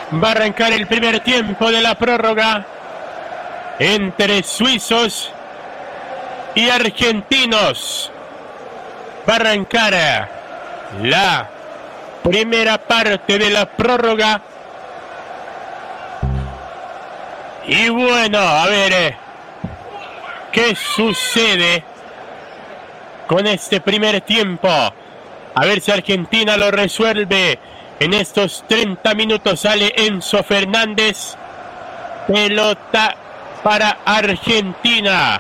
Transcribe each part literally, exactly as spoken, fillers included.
Va a arrancar el primer tiempo de la prórroga entre suizos y argentinos. Va a arrancar la primera parte de la prórroga. Y bueno, a ver eh, qué sucede con este primer tiempo. A ver si Argentina lo resuelve. En estos treinta minutos sale Enzo Fernández. Pelota para Argentina.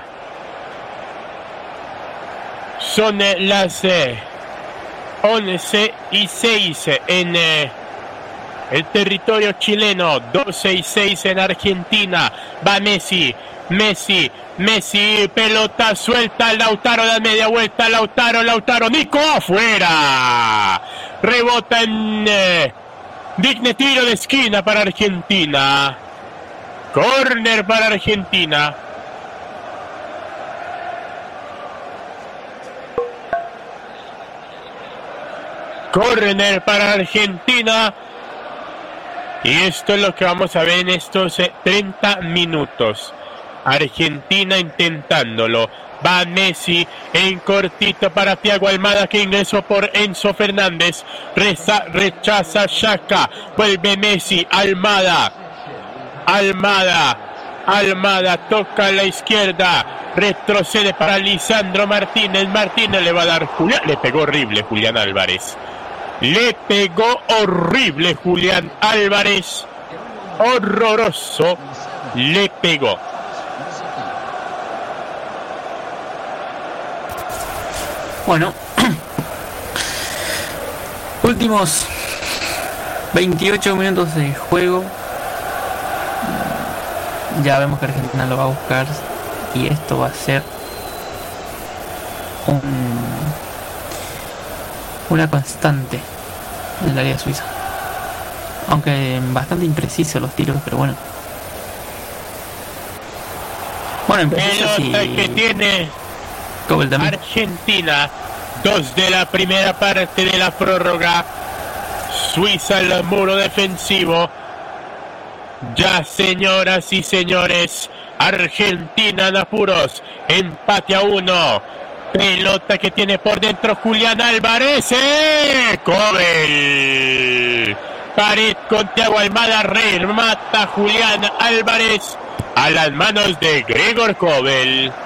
Son eh, las eh, once y seis en eh, el territorio chileno. doce y seis en Argentina. Va Messi. Messi. Messi. Pelota suelta. Lautaro da media vuelta. Lautaro. Lautaro. Nico afuera. Rebota en eh, digno tiro de esquina para Argentina. Corner para Argentina. Corner para Argentina. Y esto es lo que vamos a ver en estos eh, treinta minutos. Argentina intentándolo. Va Messi en cortito para Thiago Almada, que ingresó por Enzo Fernández. Reza, rechaza Xhaka. Vuelve Messi. Almada. Almada. Almada toca a la izquierda. Retrocede para Lisandro Martínez. Martínez le va a dar Julián. Le pegó horrible Julián Álvarez. Le pegó horrible Julián Álvarez. Horroroso. Le pegó. Bueno, últimos veintiocho minutos de juego. Ya vemos que Argentina lo va a buscar y esto va a ser un, una constante en el área suiza. Aunque bastante imprecisos los tiros, pero bueno. Bueno, imprecisos y... que tiene Argentina, dos de la primera parte de la prórroga. Suiza al muro defensivo. Ya, señoras y señores, Argentina en apuros. Empate a uno. Pelota que tiene por dentro Julián Álvarez. ¡Eh! Kobel. Pared con Thiago Almada. Remata Julián Álvarez a las manos de Gregor Kobel.